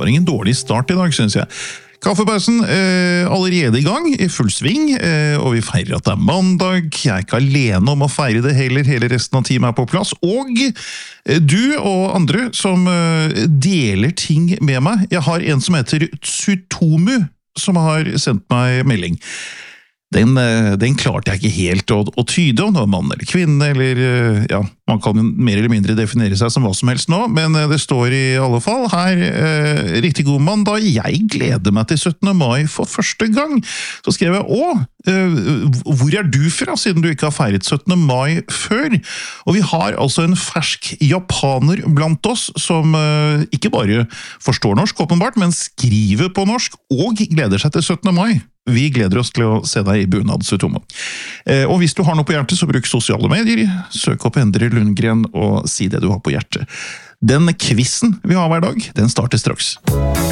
var ingen dårlig start I dag, synes jeg. Kaffepausen allerede I gang, I full sving, og vi feirer at det mandag. Jeg ikke alene om å feire det heller, hele resten av teamet på plass. Og du og andre som deler ting med meg. Jeg har en som heter Tsutomu, som har sendt meg melding. Den klarte jeg ikke helt å tyde om det var mann eller kvinne, eller ja, man kan mer eller mindre definere seg som hva som helst nå, men det står I alle fall her, riktig god mandag, jeg gleder meg til 17. mai for første gang. Så skrev jeg, hvor du fra, siden du ikke har feiret 17. mai før? Og vi har altså en fersk japaner blant oss, som ikke bare forstår norsk, åpenbart, men skriver på norsk, og gleder seg til 17. mai. Vi gleder oss til å se deg I bunad, Tsutomu. Og hvis du har noe på hjertet, så bruk sosiale medier, søk opp Endre Lundgren og si det du har på hjertet. Den quizen vi har hver dag, den starter straks.